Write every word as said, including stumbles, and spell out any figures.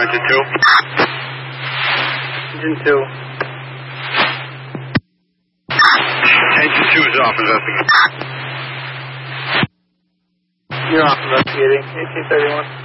Engine two. Engine two. Engine two is off investigating. You're off investigating. eighteen thirty-one.